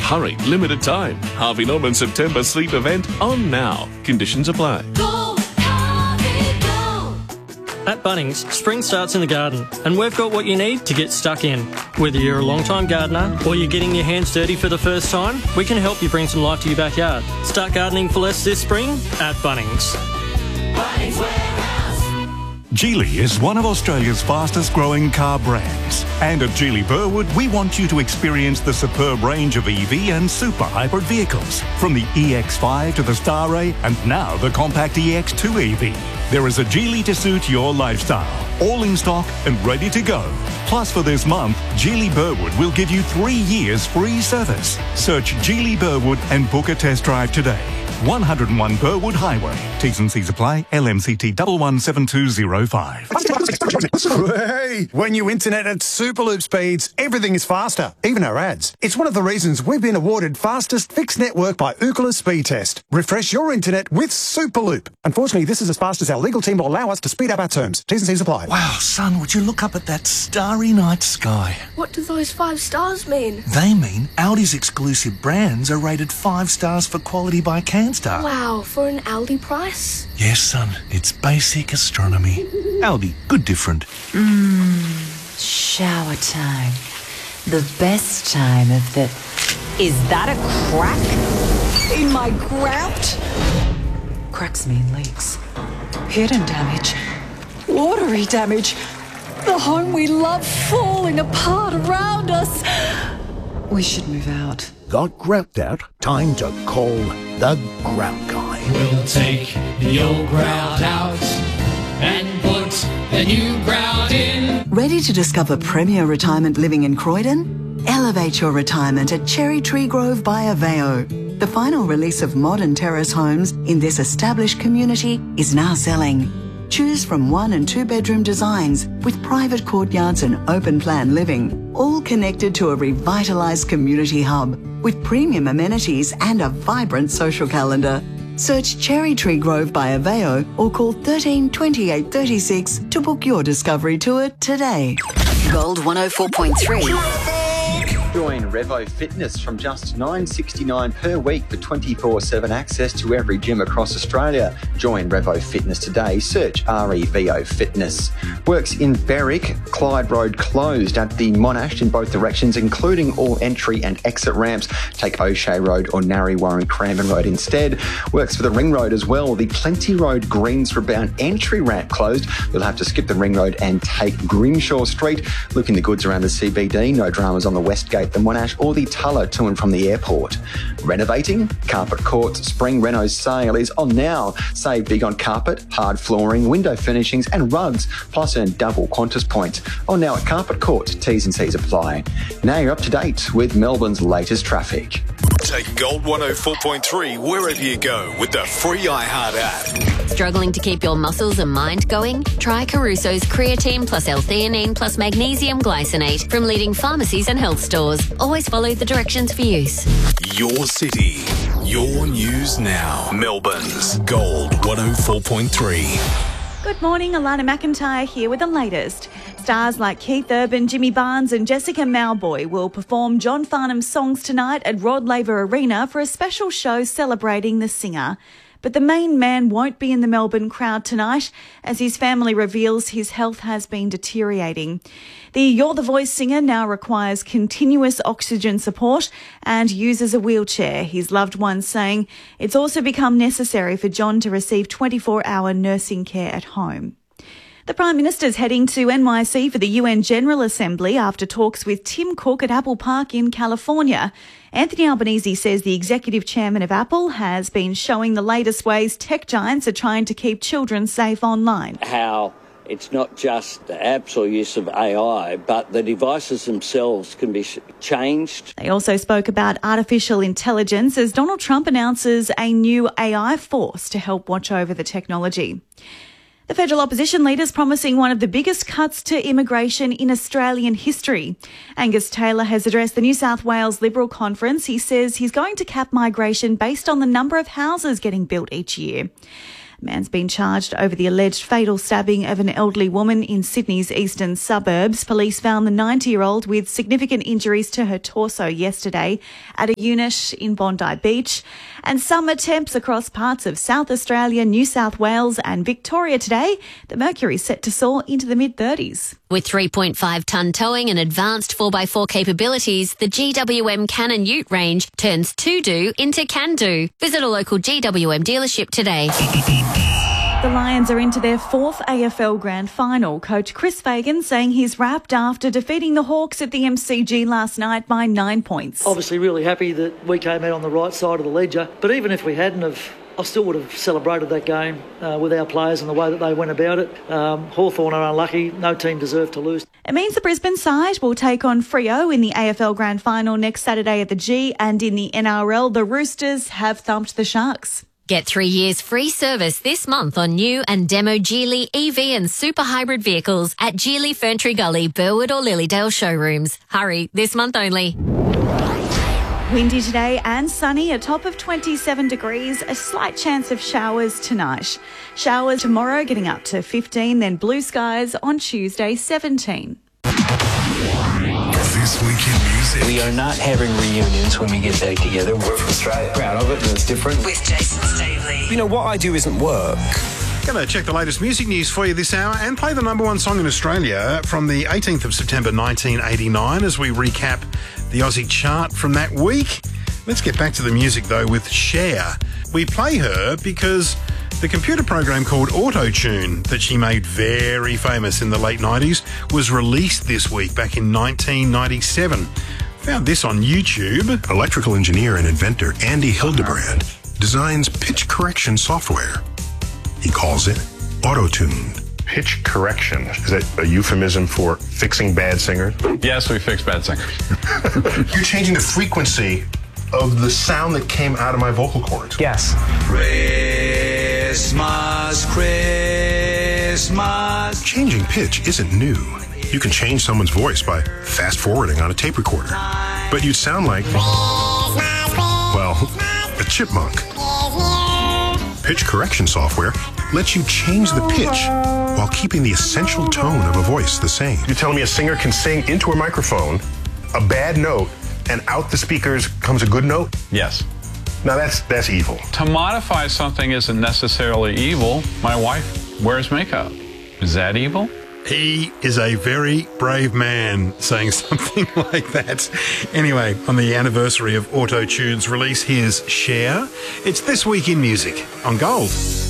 Hurry, limited time. Harvey Norman September sleep event on now. Conditions apply. Go, Harvey, go. At Bunnings, spring starts in the garden, and we've got what you need to get stuck in. Whether you're a long-time gardener or you're getting your hands dirty for the first time, we can help you bring some life to your backyard. Start gardening for less this spring at Bunnings. Bunnings Warehouse. Geely is one of Australia's fastest growing car brands. And at Geely Burwood, we want you to experience the superb range of EV and super hybrid vehicles. From the EX5 to the Starray and now the compact EX2 EV. There is a Geely to suit your lifestyle. All in stock and ready to go. Plus for this month, Geely Burwood will give you 3 years free service. Search Geely Burwood and book a test drive today. 101 Burwood Highway. T's and C's apply. LMCT 117205. Hey, when you internet at Superloop speeds, everything is faster, even our ads. It's one of the reasons we've been awarded fastest fixed network by Ookla Speed Test. Refresh your internet with Superloop. Unfortunately, this is as fast as our legal team will allow us to speed up our terms. T's and C's apply. Wow, son, would you look up at that starry night sky? What do those 5 stars mean? They mean Audi's exclusive brands are rated 5 stars for quality by CanStar. Wow, for an Aldi price? Yes, son, it's basic astronomy. Aldi, good different. Shower time. The best time of the... Is that a crack in my grout? Cracks mean leaks. Hidden damage. Watery damage. The home we love falling apart around us. We should move out. Got grout out? Time to call the Grout Guy. We'll take the old grout out and put the new grout in. Ready to discover premier retirement living in Croydon? Elevate your retirement at Cherry Tree Grove by Aveo. The final release of modern terrace homes in this established community is now selling. Choose from 1 and 2 bedroom designs with private courtyards and open plan living, all connected to a revitalised community hub with premium amenities and a vibrant social calendar. Search Cherry Tree Grove by Aveo or call 13 28 36 to book your discovery tour today. Gold 104.3. Join Revo Fitness from just $9.69 per week for 24/7 access to every gym across Australia. Join Revo Fitness today. Search REVO Fitness. Works in Berwick. Clyde Road closed at the Monash in both directions, including all entry and exit ramps. Take O'Shea Road or Narre Warren Cranbourne Road instead. Works for the Ring Road as well. The Plenty Road Greensborough bound entry ramp closed. You'll have to skip the Ring Road and take Grimshaw Street. Looking the goods around the CBD. No dramas on the West Gate, the Monash or the Tulla to and from the airport. Renovating? Carpet Court's Spring Reno sale is on now. Save big on carpet, hard flooring, window furnishings and rugs, plus earn double Qantas points. On now at Carpet Court. T's and C's apply. Now you're up to date with Melbourne's latest traffic. Take Gold 104.3 wherever you go with the free iHeart app. Struggling to keep your muscles and mind going? Try Caruso's creatine plus L-theanine plus magnesium glycinate from leading pharmacies and health stores. Always follow the directions for use. Your city, your news now. Melbourne's Gold 104.3. Good morning, Alana McIntyre here with the latest. Stars like Keith Urban, Jimmy Barnes and Jessica Mauboy will perform John Farnham's songs tonight at Rod Laver Arena for a special show celebrating the singer. But the main man won't be in the Melbourne crowd tonight as his family reveals his health has been deteriorating. The You're the Voice singer now requires continuous oxygen support and uses a wheelchair, his loved ones saying it's also become necessary for John to receive 24-hour nursing care at home. The Prime Minister's heading to NYC for the UN General Assembly after talks with Tim Cook at Apple Park in California. Anthony Albanese says the executive chairman of Apple has been showing the latest ways tech giants are trying to keep children safe online. How it's not just the apps or use of AI, but the devices themselves can be changed. They also spoke about artificial intelligence as Donald Trump announces a new AI force to help watch over the technology. The federal opposition leaders promising one of the biggest cuts to immigration in Australian history. Angus Taylor has addressed the New South Wales Liberal Conference. He says he's going to cap migration based on the number of houses getting built each year. Man's been charged over the alleged fatal stabbing of an elderly woman in Sydney's eastern suburbs. Police found the 90-year-old with significant injuries to her torso yesterday at a unit in Bondi Beach. And summer temps across parts of South Australia, New South Wales and Victoria today. The mercury set to soar into the mid-30s. With 3.5-tonne towing and advanced 4x4 capabilities, the GWM Cannon Ute range turns to-do into can-do. Visit a local GWM dealership today. The Lions are into their fourth AFL Grand Final. Coach Chris Fagan saying he's wrapped after defeating the Hawks at the MCG last night by 9 points. Obviously really happy that we came out on the right side of the ledger, but even if we hadn't have, I still would have celebrated that game with our players and the way that they went about it. Hawthorn are unlucky. No team deserved to lose. It means the Brisbane side will take on Freo in the AFL Grand Final next Saturday at the G, and in the NRL, the Roosters have thumped the Sharks. Get 3 years free service this month on new and demo Geely EV and super hybrid vehicles at Geely Ferntree Gully, Burwood or Lilydale showrooms. Hurry, this month only. Windy today and sunny, a top of 27 degrees, a slight chance of showers tonight. Showers tomorrow getting up to 15, then blue skies on Tuesday 17. This Week in Music. We are not having reunions when we get back together. We're from Australia. Proud of it, and it's different. With Jason Stavely. You know, what I do isn't work. Going to check the latest music news for you this hour and play the number one song in Australia from the 18th of September 1989 as we recap the Aussie chart from that week. Let's get back to the music, though, with Cher. We play her because the computer program called Auto-Tune that she made very famous in the late 90s was released this week back in 1997. Found this on YouTube. Electrical engineer and inventor Andy Hildebrand designs pitch correction software. He calls it Auto-Tune. Pitch correction, is that a euphemism for fixing bad singers? Yes, we fix bad singers. You're changing the frequency of the sound that came out of my vocal cords. Yes. Christmas, Christmas. Changing pitch isn't new. You can change someone's voice by fast forwarding on a tape recorder. But you'd sound like, well, a chipmunk. Pitch correction software lets you change the pitch while keeping the essential tone of a voice the same. You're telling me a singer can sing into a microphone a bad note and out the speakers comes a good note? Yes. Now that's evil. To modify something isn't necessarily evil. My wife wears makeup. Is that evil? He is a very brave man saying something like that. Anyway, on the anniversary of Auto-Tune's release, here's Cher. It's This Week in Music on Gold.